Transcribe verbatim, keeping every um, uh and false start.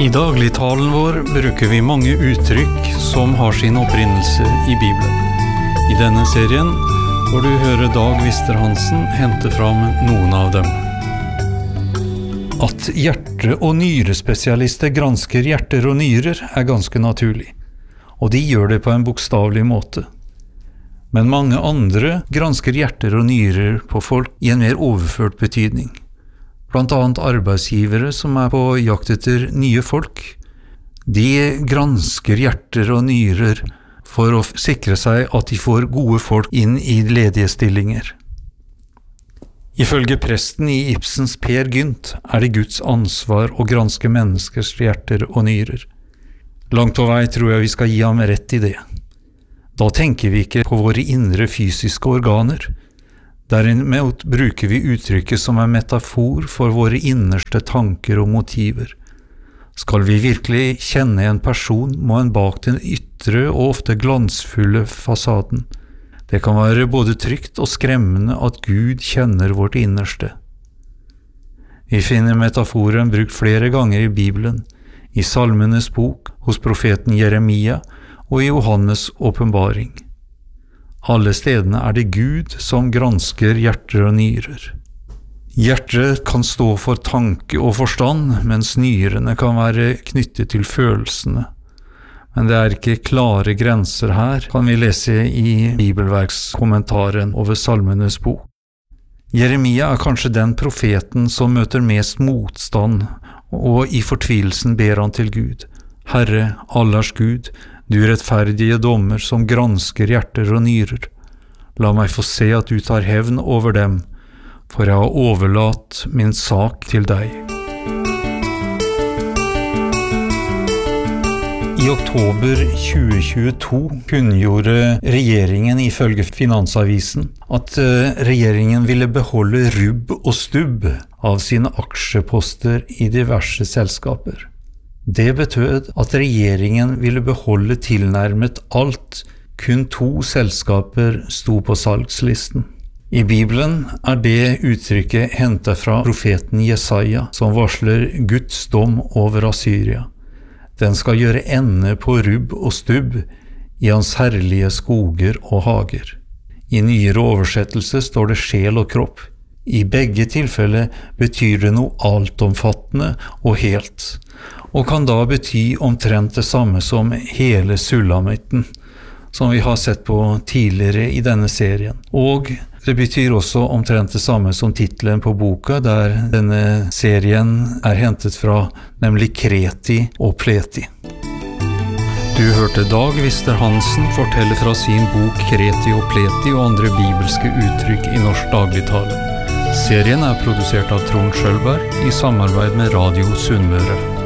I dagligtalen vår bruker vi mange uttrykk som har sin opprinnelse i Bibelen. I denne serien får du høre Dag Wister-Hansen hente fram noen av dem. At hjerte- og nyrespesialister gransker hjerter og nyrer er ganske naturlig, og de gjør det på en bokstavlig måte. Men mange andre gransker hjerter og nyrer på folk i en mer overført betydning. Blant annet arbeidsgivere som er på jakt etter nye folk. De gransker hjerter og nyrer for å sikre seg at de får gode folk inn i ledige stillinger. Ifølge presten i Ibsens Per Gynt er det Guds ansvar å granske menneskers hjerter og nyrer. Langt på vei tror jeg vi skal gi ham rett i det. Da tenker vi ikke på våre indre fysiske organer. Derimot bruker vi uttrykket som en metafor for våre innerste tanker og motiver. Skal vi virkelig kjenne en person, må en bak den ytre og ofte glansfulle fasaden. Det kan være både trygt og skremmende at Gud kjenner vårt innerste. Vi finner metaforen brukt flere ganger i Bibelen, i Salmenes bok, hos profeten Jeremia og i Johannes åpenbaring. Alle stedene er det Gud som gransker hjerter og nyrer. Hjertet kan stå for tanke og forstand, mens nyrene kan være knyttet til følelsene. Men det er ikke klare grenser her, kan vi lese i bibelverkskommentaren over Salmenes bok. Jeremia er kanskje den profeten som møter mest motstand, og i fortvilelsen ber han til Gud. Herre, allers Gud, du rettferdige dommer som gransker hjerter og nyrer. La meg få se at du tar hevn over dem, for jeg har overlatt min sak til deg. I oktober tjue tjueto kunngjorde regjeringen ifølge Finansavisen at regjeringen ville beholde rubb og stubb av sine aksjeposter i diverse selskaper. Det betød at regjeringen ville beholde tilnærmet alt, kun to selskaper sto på salgslisten. I Bibelen er det uttrykket hentet fra profeten Jesaja, som varsler Guds dom over Assyria. Den skal gjøre ende på rubb og stubb i hans herlige skoger og hager. I nyere oversettelse står det sjel og kropp. I begge tilfeller betyr det noe altomfattende og helt, og kan da bety omtrent det samme som hele sulamitten, som vi har sett på tidligere i denne serien. Og det betyr også omtrent det samme som titelen på boka, der denne serien er hentet fra, nemlig Kreti og Pleti. Du hørte Dag Wister-Hansen fortelle fra sin bok Kreti og Pleti og andre bibelske uttrykk i norsk dagligtale. Serien er produsert av Trond Schølberg i samarbeid med Radio Sunnmøre.